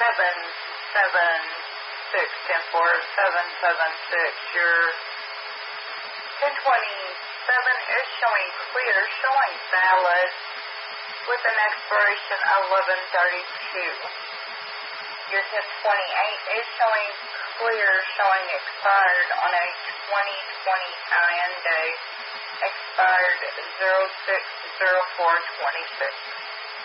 Your 1027 is showing clear, showing valid, with an expiration 11/32. Your 1028 is showing clear, showing expired on a 2020 IN day, expired 06/04/26.